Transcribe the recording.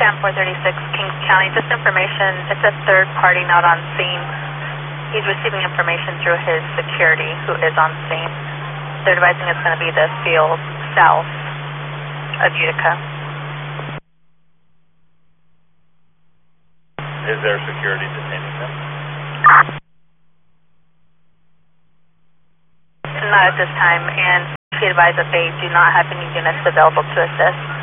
Cam 436, Kings County. Just information, it's a third party not on scene. He's receiving information through his security who is on scene. They're advising it's going to be the field south of Utica. Is there security detaining them? Not at this time, and he advised that they do not have any units available to assist.